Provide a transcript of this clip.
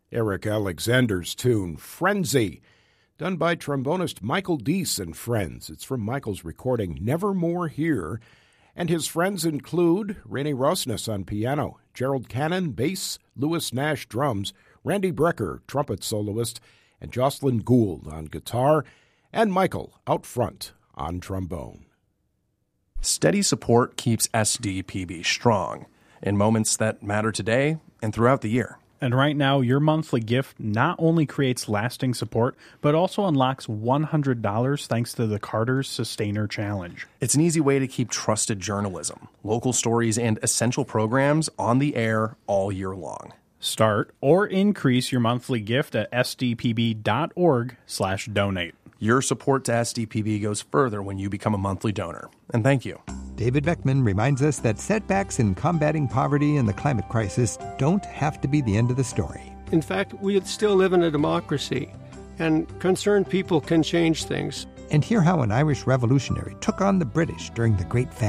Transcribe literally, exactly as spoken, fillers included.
Eric Alexander's tune, Frenzy, done by trombonist Michael Deese and friends. It's from Michael's recording, Nevermore Here, and his friends include Renee Rosnes on piano, Gerald Cannon, bass, Louis Nash, drums, Randy Brecker, trumpet soloist, and Jocelyn Gould on guitar, and Michael out front on trombone. Steady support keeps S D P B strong in moments that matter today and throughout the year. And right now, your monthly gift not only creates lasting support, but also unlocks one hundred dollars thanks to the Carter's Sustainer Challenge. It's an easy way to keep trusted journalism, local stories, and essential programs on the air all year long. Start or increase your monthly gift at sdpb.org slash donate. Your support to S D P B goes further when you become a monthly donor. And thank you. David Beckman reminds us that setbacks in combating poverty and the climate crisis don't have to be the end of the story. In fact, we still live in a democracy, and concerned people can change things. And hear how an Irish revolutionary took on the British during the Great Famine.